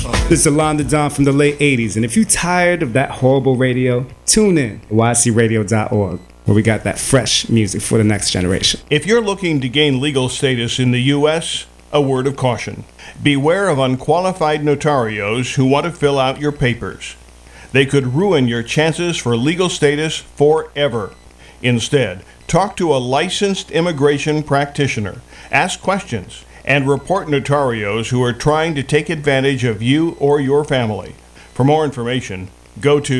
This is Alonda Don from the late 80s, and if you're tired of that horrible radio, tune in to ycradio.org, where we got that fresh music for the next generation. If you're looking to gain legal status in the U.S., a word of caution. Beware of unqualified notarios who want to fill out your papers. They could ruin your chances for legal status forever. Instead, talk to a licensed immigration practitioner, ask questions, and report notarios who are trying to take advantage of you or your family. For more information, go to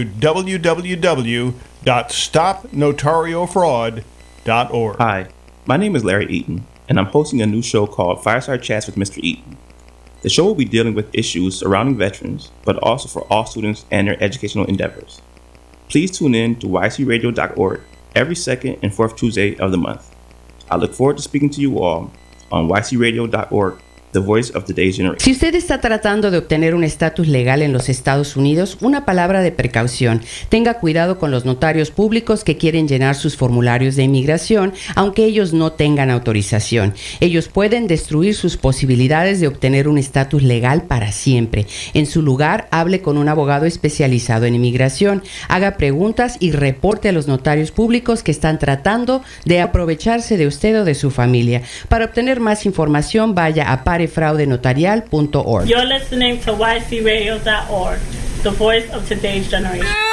www.stopnotariofraud.org. Hi, my name is Larry Eaton, and I'm hosting a new show called Fireside Chats with Mr. Eaton. The show will be dealing with issues surrounding veterans, but also for all students and their educational endeavors. Please tune in to ycradio.org every second and fourth Tuesday of the month. I look forward to speaking to you all on ycradio.org, the voice of today's generation. Si usted está tratando de obtener un estatus legal en los Estados Unidos, una palabra de precaución. Tenga cuidado con los notarios públicos que quieren llenar sus formularios de inmigración, aunque ellos no tengan autorización. Ellos pueden destruir sus posibilidades de obtener un estatus legal para siempre. En su lugar, hable con un abogado especializado en inmigración, haga preguntas y reporte a los notarios públicos que están tratando de aprovecharse de usted o de su familia. Para obtener más información, vaya a parefraudenotarial.org. You're listening to ycradio.org, the voice of today's generation.